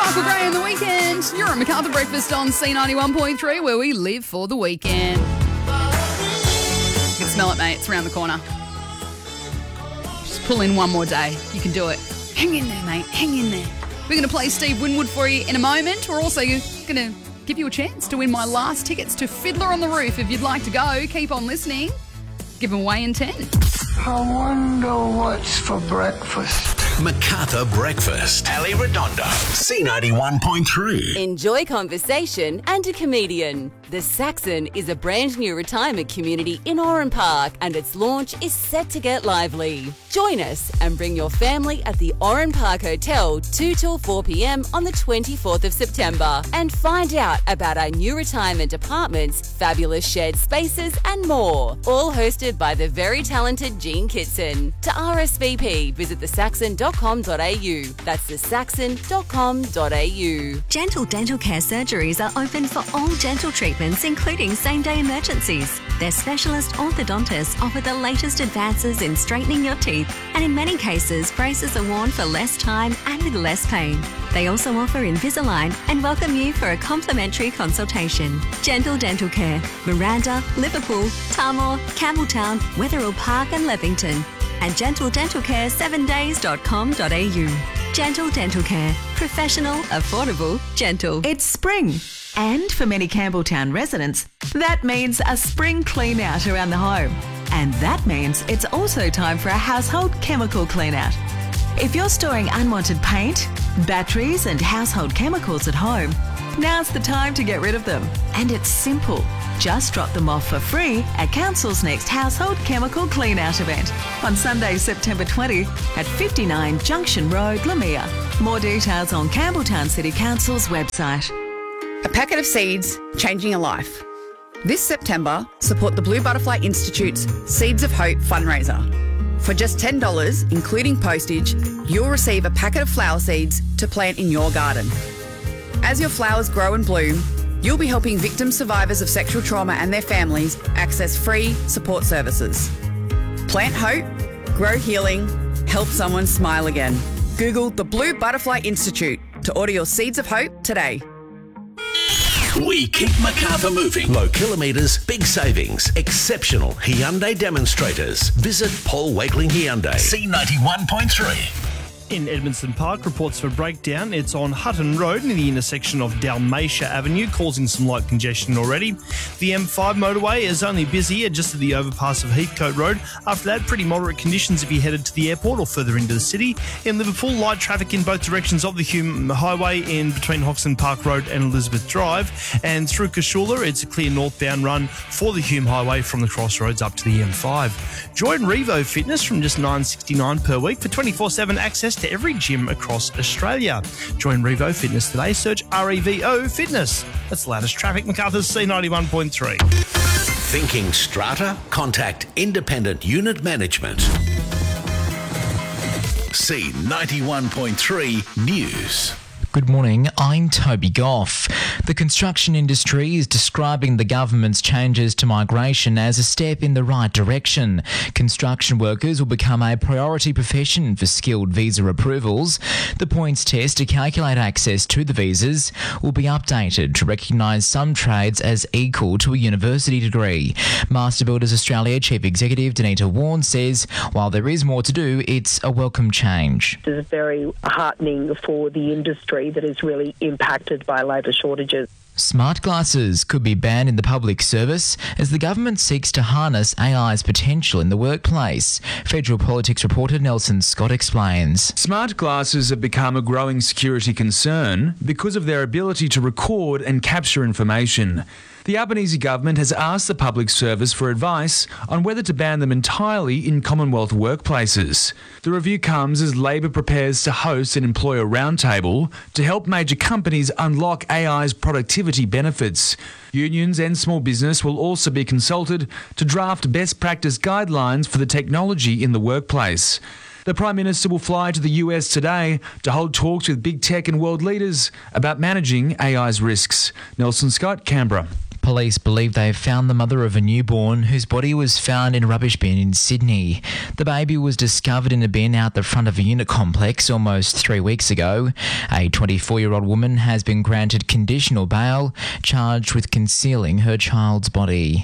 Michael Gray on the weekend. You're at MacArthur Breakfast on C91.3, where we live for the weekend. You can smell it, mate. It's around the corner. Just pull in one more day. You can do it. Hang in there, mate. Hang in there. We're going to play Steve Winwood for you in a moment. We're also going to give you a chance to win my last tickets to Fiddler on the Roof. If you'd like to go, keep on listening. Give them away in 10. I wonder what's for breakfast. MacArthur Breakfast. Ali Redondo, C91.3. Enjoy conversation and a comedian. The Saxon is a brand new retirement community in Oran Park, and its launch is set to get lively. Join us and bring your family at the Oran Park Hotel 2 till 4 p.m. on the 24th of September, and find out about our new retirement apartments, fabulous shared spaces and more. All hosted by the very talented Jean Kitson. To RSVP, visit thesaxon.com.au. That's thesaxon.com.au. Gentle Dental Care surgeries are open for all dental treatments, including same-day emergencies. Their specialist orthodontists offer the latest advances in straightening your teeth, and in many cases, braces are worn for less time and with less pain. They also offer Invisalign and welcome you for a complimentary consultation. Gentle Dental Care, Miranda, Liverpool, Tarmore, Campbelltown, Wetherill Park and Levington. And gentledentalcare7days.com.au. Gentle Dental Care. Professional, affordable, gentle. It's spring. And for many Campbelltown residents, that means a spring clean out around the home. And that means it's also time for a household chemical clean out. If you're storing unwanted paint, batteries and household chemicals at home, now's the time to get rid of them. And it's simple. Just drop them off for free at Council's next Household Chemical Clean-Out event on Sunday, September 20 at 59 Junction Road, Lamia. More details on Campbelltown City Council's website. A packet of seeds, changing a life. This September, support the Blue Butterfly Institute's Seeds of Hope fundraiser. For just $10, including postage, you'll receive a packet of flower seeds to plant in your garden. As your flowers grow and bloom, you'll be helping victim survivors of sexual trauma and their families access free support services. Plant hope, grow healing, help someone smile again. Google the Blue Butterfly Institute to order your Seeds of Hope today. We keep MacArthur moving. Low kilometres, big savings, exceptional Hyundai demonstrators. Visit Paul Wakeling Hyundai. C91.3. In Edmondson Park, reports of a breakdown. It's on Hutton Road near the intersection of Dalmatia Avenue, causing some light congestion already. The M5 motorway is only busy just at the overpass of Heathcote Road. After that, pretty moderate conditions if you headed to the airport or further into the city. In Liverpool, light traffic in both directions of the Hume Highway in between Hoxton Park Road and Elizabeth Drive. And through Cashoola, it's a clear northbound run for the Hume Highway from the crossroads up to the M5. Join Revo Fitness from just $9.69 per week for 24/7 access to every gym across Australia. Join Revo Fitness today. Search REVO Fitness. That's the loudest traffic. MacArthur's C91.3. Thinking strata? Contact Independent Unit Management. C91.3 News. Good morning, I'm Toby Goff. The construction industry is describing the government's changes to migration as a step in the right direction. Construction workers will become a priority profession for skilled visa approvals. The points test to calculate access to the visas will be updated to recognise some trades as equal to a university degree. Master Builders Australia Chief Executive Danita Warren says while there is more to do, it's a welcome change. It's very heartening for the industry that is really impacted by labour shortages. Smart glasses could be banned in the public service as the government seeks to harness AI's potential in the workplace. Federal Politics reporter Nelson Scott explains. Smart glasses have become a growing security concern because of their ability to record and capture information. The Albanese government has asked the public service for advice on whether to ban them entirely in Commonwealth workplaces. The review comes as Labor prepares to host an employer roundtable to help major companies unlock AI's productivity benefits. Unions and small business will also be consulted to draft best practice guidelines for the technology in the workplace. The Prime Minister will fly to the US today to hold talks with big tech and world leaders about managing AI's risks. Nelson Scott, Canberra. Police believe they've found the mother of a newborn whose body was found in a rubbish bin in Sydney. The baby was discovered in a bin out the front of a unit complex almost 3 weeks ago. A 24-year-old woman has been granted conditional bail, charged with concealing her child's body.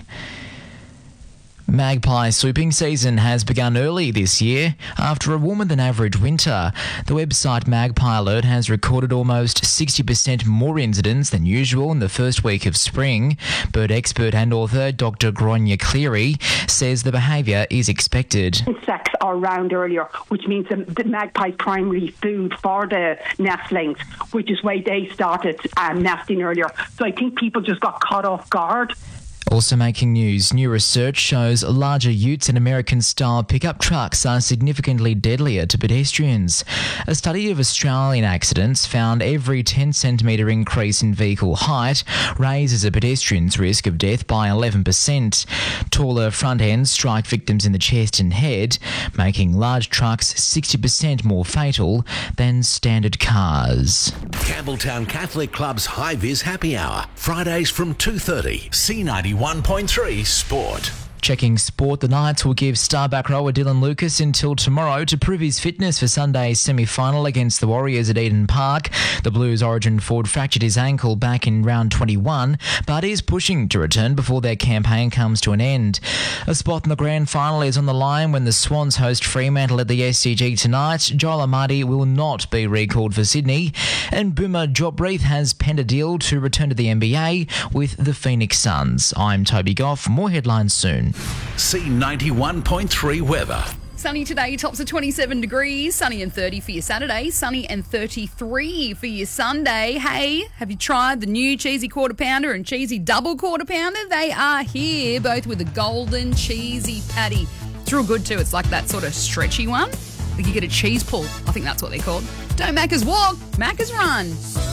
Magpie swooping season has begun early this year after a warmer than average winter. The website Magpie Alert has recorded almost 60% more incidents than usual in the first week of spring. Bird expert and author Dr. Gronya Cleary says the behaviour is expected. Insects are around earlier, which means the magpie's primary food for the nestlings, which is why they started nesting earlier. So I think people just got caught off guard. Also making news, new research shows larger utes and American-style pickup trucks are significantly deadlier to pedestrians. A study of Australian accidents found every 10-centimetre increase in vehicle height raises a pedestrian's risk of death by 11%. Taller front ends strike victims in the chest and head, making large trucks 60% more fatal than standard cars. Campbelltown Catholic Club's High Vis Happy Hour, Fridays from 2:30. C91.3 Sport. Checking sport, the Knights will give star back rower Dylan Lucas until tomorrow to prove his fitness for Sunday's semi-final against the Warriors at Eden Park. The Blues origin forward fractured his ankle back in round 21, but is pushing to return before their campaign comes to an end. A spot in the grand final is on the line when the Swans host Fremantle at the SCG tonight. Joel Amadi will not be recalled for Sydney, and Boomer Jobreath has penned a deal to return to the NBA with the Phoenix Suns. I'm Toby Goff. More headlines soon. C91.3 weather. Sunny today, tops of 27 degrees. Sunny and 30 for your Saturday. Sunny and 33 for your Sunday. Hey, have you tried the new cheesy quarter pounder and cheesy double quarter pounder? They are here, both with a golden cheesy patty. It's real good too. It's like that sort of stretchy one. Like you get a cheese pull. I think that's what they're called. Don't Macca's walk, Macca's run.